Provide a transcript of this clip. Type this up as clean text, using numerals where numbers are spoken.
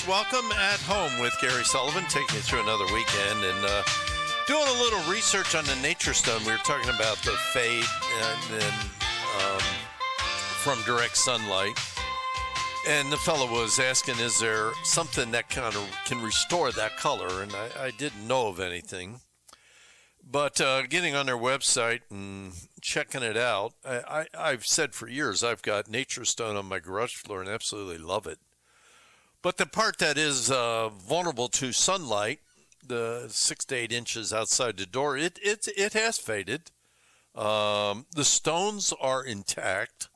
folks. Welcome at home with Gary Sullivan, taking you through another weekend and doing a little research on the nature stone. We were talking about the fade and then from direct sunlight. And the fellow was asking, is there something that kind of can restore that color? And I didn't know of anything. But getting on their website and checking it out, I've said for years I've got nature stone on my garage floor and absolutely love it. But the part that is vulnerable to sunlight, the 6 to 8 inches outside the door, it has faded. The stones are intact.